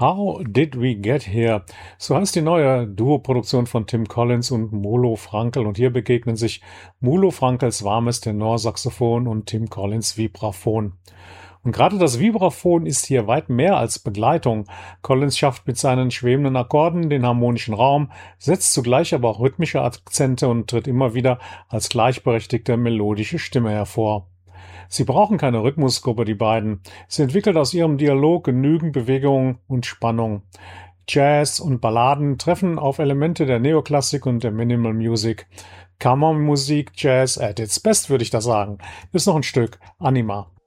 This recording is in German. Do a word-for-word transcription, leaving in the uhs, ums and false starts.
How Did We Get Here? So heißt die neue Duo-Produktion von Tim Collins und Molo Frankel. Und hier begegnen sich Molo Frankels warmes Tenorsaxophon und Tim Collins Vibraphon. Und gerade das Vibraphon ist hier weit mehr als Begleitung. Collins schafft mit seinen schwebenden Akkorden den harmonischen Raum, setzt zugleich aber auch rhythmische Akzente und tritt immer wieder als gleichberechtigte melodische Stimme hervor. Sie brauchen keine Rhythmusgruppe, die beiden. Sie entwickelt aus ihrem Dialog genügend Bewegung und Spannung. Jazz und Balladen treffen auf Elemente der Neoklassik und der Minimal Music. Kammermusik, Jazz at its best, würde ich da sagen. Ist noch ein Stück Anima.